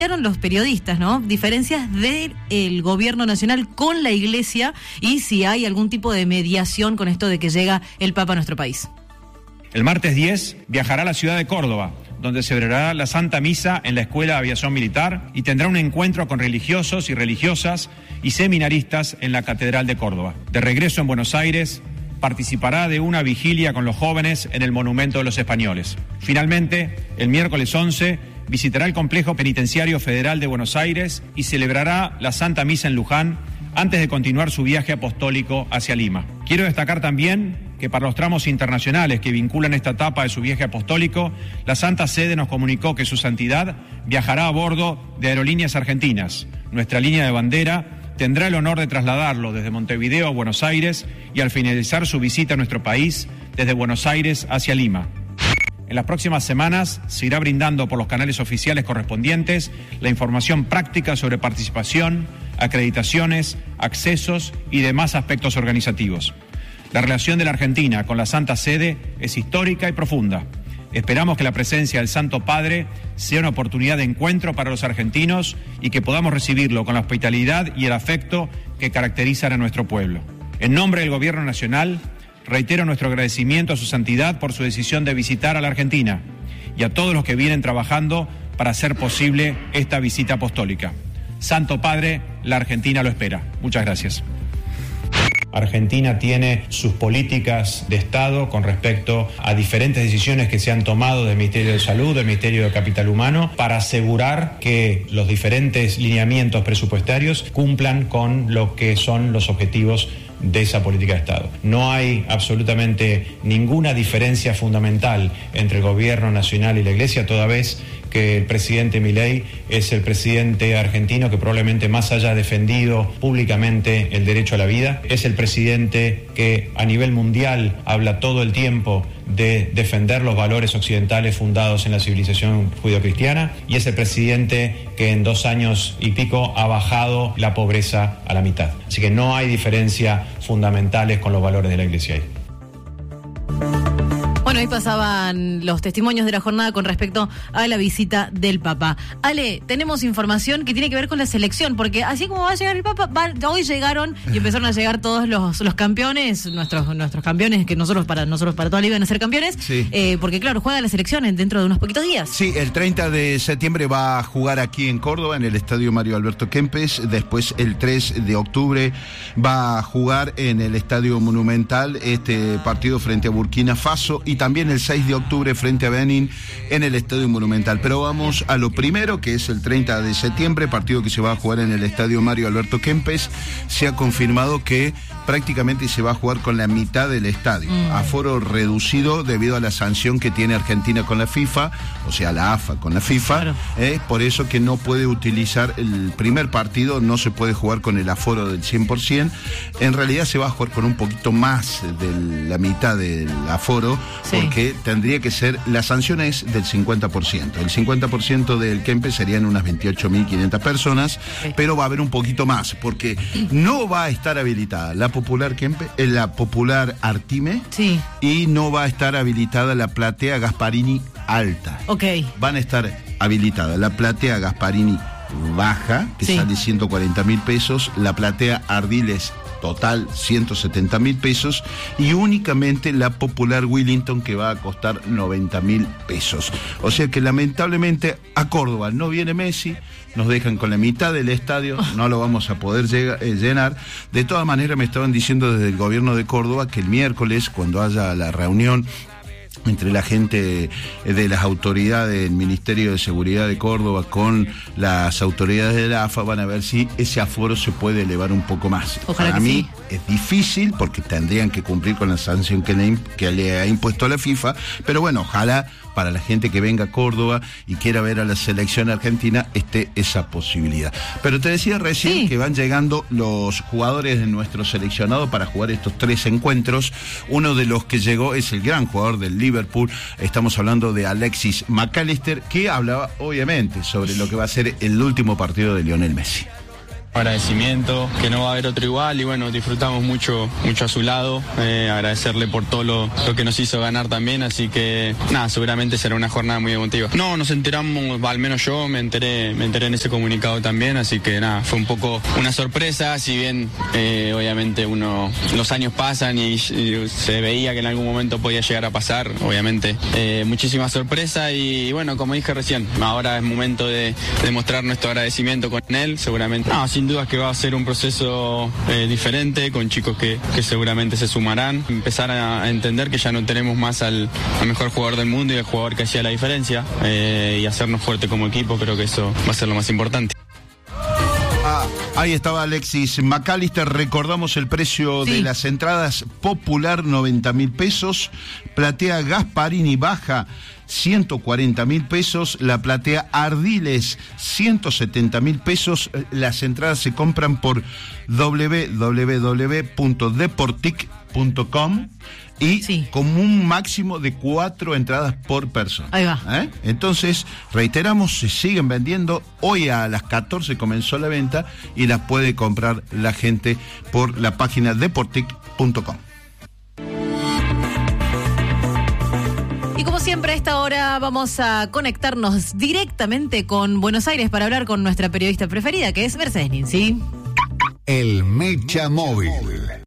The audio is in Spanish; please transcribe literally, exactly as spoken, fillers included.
los periodistas, ¿no? Diferencias del gobierno nacional con la Iglesia y si hay algún tipo de mediación con esto de que llega el Papa a nuestro país. El martes diez viajará a la ciudad de Córdoba, donde celebrará la Santa Misa en la Escuela de Aviación Militar y tendrá un encuentro con religiosos y religiosas y seminaristas en la Catedral de Córdoba. De regreso en Buenos Aires, participará de una vigilia con los jóvenes en el Monumento de los Españoles. Finalmente, el miércoles once, visitará el Complejo Penitenciario Federal de Buenos Aires y celebrará la Santa Misa en Luján antes de continuar su viaje apostólico hacia Lima. Quiero destacar también que para los tramos internacionales que vinculan esta etapa de su viaje apostólico, la Santa Sede nos comunicó que su santidad viajará a bordo de Aerolíneas Argentinas. Nuestra línea de bandera tendrá el honor de trasladarlo desde Montevideo a Buenos Aires y al finalizar su visita a nuestro país, desde Buenos Aires hacia Lima. En las próximas semanas se irá brindando por los canales oficiales correspondientes la información práctica sobre participación, acreditaciones, accesos y demás aspectos organizativos. La relación de la Argentina con la Santa Sede es histórica y profunda. Esperamos que la presencia del Santo Padre sea una oportunidad de encuentro para los argentinos y que podamos recibirlo con la hospitalidad y el afecto que caracterizan a nuestro pueblo. En nombre del Gobierno Nacional, reitero nuestro agradecimiento a su santidad por su decisión de visitar a la Argentina y a todos los que vienen trabajando para hacer posible esta visita apostólica. Santo Padre, la Argentina lo espera. Muchas gracias. Argentina tiene sus políticas de Estado con respecto a diferentes decisiones que se han tomado del Ministerio de Salud, del Ministerio de Capital Humano, para asegurar que los diferentes lineamientos presupuestarios cumplan con lo que son los objetivos de esa política de Estado. No hay absolutamente ninguna diferencia fundamental entre el Gobierno Nacional y la Iglesia, toda vez que el presidente Milei es el presidente argentino que probablemente más haya defendido públicamente el derecho a la vida. Es el presidente que a nivel mundial habla todo el tiempo de defender los valores occidentales fundados en la civilización judeocristiana y es el presidente que en dos años y pico ha bajado la pobreza a la mitad. Así que no hay diferencias fundamentales con los valores de la Iglesia ahí. Bueno, ahí pasaban los testimonios de la jornada con respecto a la visita del Papa. Ale, tenemos información que tiene que ver con la selección, porque así como va a llegar el Papa, va, hoy llegaron y empezaron a llegar todos los, los campeones, nuestros nuestros campeones, que nosotros para nosotros para toda la vida van a ser campeones, sí. eh, porque claro, juega la selección dentro de unos poquitos días. Sí, el treinta de septiembre va a jugar aquí en Córdoba, en el Estadio Mario Alberto Kempes, después el tres de octubre va a jugar en el Estadio Monumental este partido frente a Burkina Faso y también el seis de octubre frente a Benín en el Estadio Monumental. Pero vamos a lo primero, que es el treinta de septiembre, partido que se va a jugar en el Estadio Mario Alberto Kempes. Se ha confirmado que prácticamente se va a jugar con la mitad del estadio. Mm. Aforo reducido debido a la sanción que tiene Argentina con la FIFA, o sea, la A F A con la FIFA. Claro. Es por eso que no puede utilizar el primer partido, no se puede jugar con el aforo del cien por ciento. En realidad se va a jugar con un poquito más de la mitad del aforo, sí. Porque tendría que ser, la sanción es del cincuenta por ciento. El cincuenta por ciento del Kempes serían unas veintiocho mil quinientas personas, sí. Pero va a haber un poquito más, porque no va a estar habilitada la popular Kempes, la popular Artime, sí. Y no va a estar habilitada la platea Gasparini alta. Ok. Van a estar habilitadas la platea Gasparini baja, que sí. Sale ciento cuarenta mil pesos, la platea Ardiles total ciento setenta mil pesos y únicamente la popular Willington, que va a costar noventa mil pesos. O sea que lamentablemente a Córdoba no viene Messi, nos dejan con la mitad del estadio, no lo vamos a poder llega, eh, llenar. De todas maneras me estaban diciendo desde el gobierno de Córdoba que el miércoles, cuando haya la reunión entre la gente de las autoridades del Ministerio de Seguridad de Córdoba con las autoridades de la A F A, van a ver si ese aforo se puede elevar un poco más. Ojalá Para que mí sí. Es difícil porque tendrían que cumplir con la sanción que le, que le ha impuesto la FIFA, pero bueno, ojalá para la gente que venga a Córdoba y quiera ver a la selección argentina esté esa posibilidad. Pero te decía recién sí. que van llegando los jugadores de nuestro seleccionado para jugar estos tres encuentros. Uno de los que llegó es el gran jugador del Liverpool, estamos hablando de Alexis McAllister, que hablaba obviamente sobre lo que va a ser el último partido de Lionel Messi. Agradecimiento, que no va a haber otro igual y bueno, disfrutamos mucho mucho a su lado, eh, agradecerle por todo lo, lo que nos hizo ganar también, así que nada, seguramente será una jornada muy emotiva. No, nos enteramos, al menos yo me enteré me enteré en ese comunicado también, así que nada, fue un poco una sorpresa, si bien eh, obviamente uno los años pasan y, y se veía que en algún momento podía llegar a pasar, obviamente eh, muchísima sorpresa y bueno, como dije recién, ahora es momento de, de mostrar nuestro agradecimiento con él, seguramente. No, sin duda que va a ser un proceso eh, diferente, con chicos que, que seguramente se sumarán, empezar a, a entender que ya no tenemos más al, al mejor jugador del mundo y el jugador que hacía la diferencia eh, y hacernos fuerte como equipo, creo que eso va a ser lo más importante. Ah, ahí estaba Alexis McAllister. Recordamos el precio sí. de las entradas: Popular noventa mil pesos, platea Gasparini baja ciento cuarenta mil pesos, la platea Ardiles ciento setenta mil pesos. Las entradas se compran por doble u doble u doble u punto deportic punto com y sí. con un máximo de cuatro entradas por persona. Ahí va. ¿Eh? Entonces, reiteramos, se siguen vendiendo. Hoy a las catorce comenzó la venta y las puede comprar la gente por la página deportic punto com. Y como siempre a esta hora vamos a conectarnos directamente con Buenos Aires para hablar con nuestra periodista preferida, que es Mercedes Ninzi. El Mecha Móvil.